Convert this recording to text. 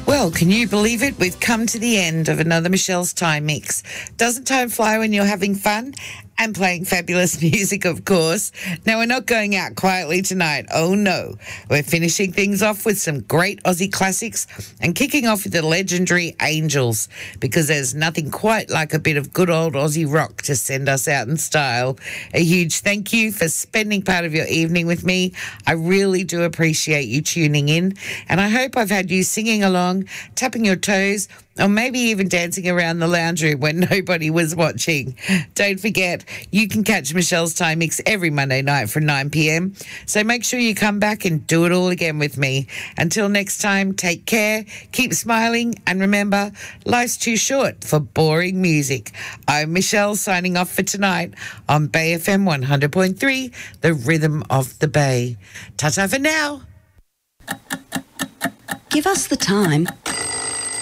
Well, can you believe it? We've come to the end of another Michelle's Time Mix. Doesn't time fly when you're having fun? And playing fabulous music, of course. Now, we're not going out quietly tonight. Oh, no. We're finishing things off with some great Aussie classics and kicking off with the legendary Angels, because there's nothing quite like a bit of good old Aussie rock to send us out in style. A huge thank you for spending part of your evening with me. I really do appreciate you tuning in, and I hope I've had you singing along, tapping your toes, or maybe even dancing around the lounge room when nobody was watching. Don't forget, you can catch Michelle's Time Mix every Monday night from 9 p.m. So make sure you come back and do it all again with me. Until next time, take care, keep smiling, and remember, life's too short for boring music. I'm Michelle, signing off for tonight on Bay FM 100.3, the rhythm of the Bay. Ta-ta for now. Give us the time.